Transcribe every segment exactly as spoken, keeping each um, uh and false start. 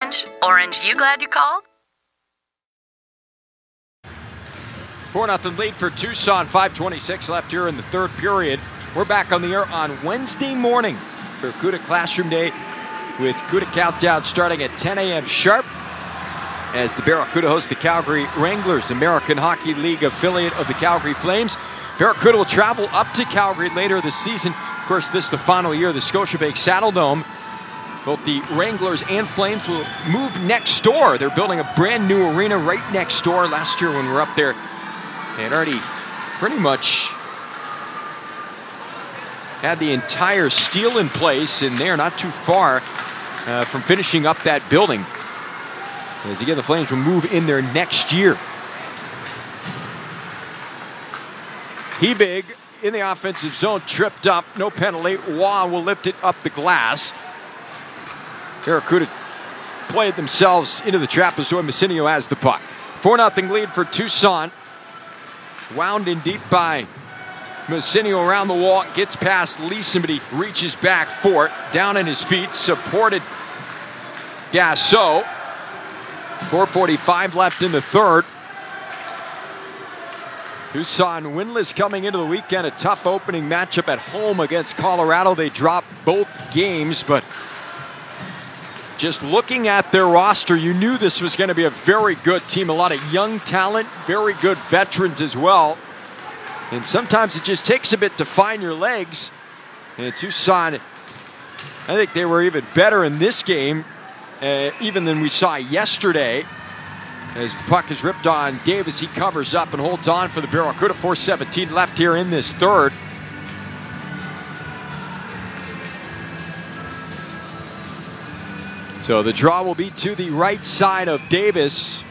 Orange? Orange, you glad you called? four nothing lead for Tucson, five twenty-six left here in the third period. We're back on the air on Wednesday morning for CUDA Classroom Day with CUDA Countdown starting at ten a.m. sharp as the Barracuda host the Calgary Wranglers, American Hockey League affiliate of the Calgary Flames. Barracuda will travel up to Calgary later this season. Of course, this is the final year of the Scotiabank Saddledome. Both the Wranglers and Flames will move next door. They're building a brand new arena right next door. Last year when we were up there, they had already pretty much had the entire steel in place, and they're not too far uh, from finishing up that building. As again, the Flames will move in there next year. Hebig in the offensive zone, tripped up, no penalty. Waugh will lift it up the glass. Barracuda played themselves into the trapezoid. Messinio has the puck. four nothing lead for Tucson. Wound in deep by Messinio around the wall, gets past Leeson, but he reaches back for it. Down on his feet, supported Gasso. four forty-five left in the third. Tucson winless coming into the weekend. A tough opening matchup at home against Colorado. They dropped both games, but just looking at their roster, you knew this was going to be a very good team. A lot of young talent, very good veterans as well. And sometimes it just takes a bit to find your legs. And Tucson, I think they were even better in this game, uh, even than we saw yesterday. As the puck is ripped on Davis, he covers up and holds on for the Barracuda. four seventeen left here in this third. So the draw will be to the right side of Davis.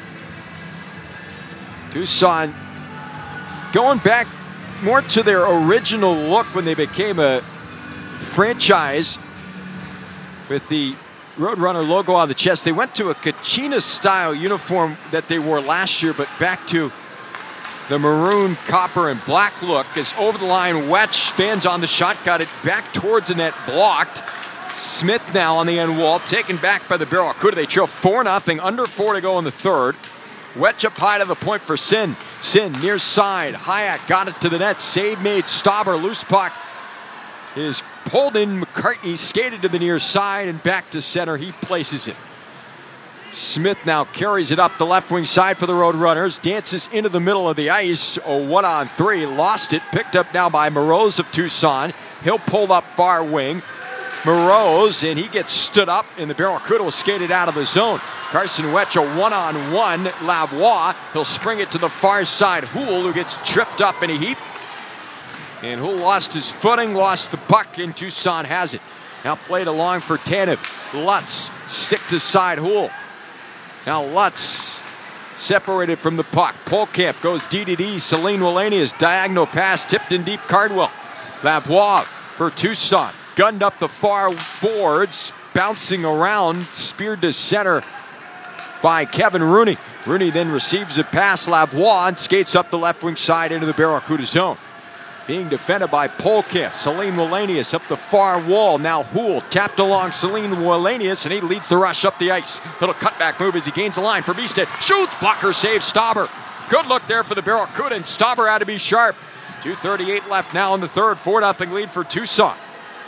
Tucson going back more to their original look when they became a franchise with the Roadrunner logo on the chest. They went to a Kachina-style uniform that they wore last year, but back to the maroon, copper, and black look. As over the line, Wetch fans on the shot, got it back towards the net, blocked. Smith now on the end wall, taken back by the Barracuda. They trail four nothing, under four to go in the third. Wetch up high to the point for Sin. Sin near side. Hayek got it to the net. Save made. Stauber, loose puck is pulled in. McCartney skated to the near side and back to center. He places it. Smith now carries it up the left wing side for the Roadrunners. Dances into the middle of the ice. A one on three. Lost it. Picked up now by Moroz of Tucson. He'll pull up far wing. Moroz, and he gets stood up, and the Barracuda will skate it out of the zone. Carson Wetch, a one-on-one. Lavoie, he'll spring it to the far side. Houle, who gets tripped up in a heap. And Houle lost his footing, lost the puck, and Tucson has it. Now played along for Tanev. Lutz, stick to side Houle. Now Lutz separated from the puck. Polkamp goes D to D. Celine Wallenius, diagonal pass, tipped in deep. Cardwell. Lavoie for Tucson. Gunned up the far boards, bouncing around, speared to center by Kevin Rooney. Rooney then receives a pass. Lavoie and skates up the left wing side into the Barracuda zone. Being defended by Polkamp. Celine Wallenius up the far wall. Now Houle tapped along Celine Wallenius, and he leads the rush up the ice. Little cutback move as he gains the line for Beasted. Shoots, blocker save, Stauber. Good look there for the Barracuda, and Stauber had to be sharp. two thirty-eight left now in the third. four nothing lead for Tucson.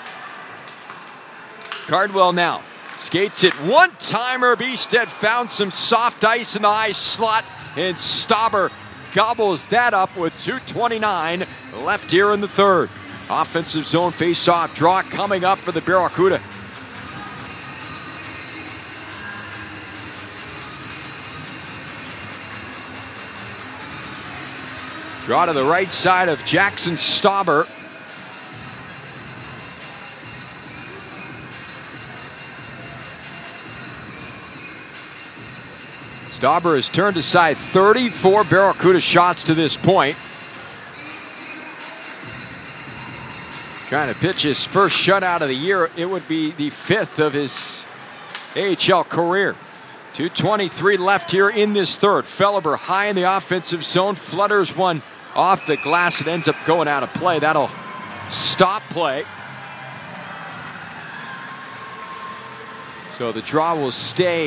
Cardwell now skates it. One-timer. Beasted found some soft ice in the high slot, and Stauber gobbles that up with two twenty-nine left here in the third. Offensive zone face-off draw coming up for the Barracuda. Draw to the right side of Jackson Stauber. Stauber has turned aside thirty-four Barracuda shots to this point. Trying to pitch his first shutout of the year. It would be the fifth of his A H L career. two twenty-three left here in this third. Felleber high in the offensive zone. Flutters one off the glass. It ends up going out of play. That'll stop play. So the draw will stay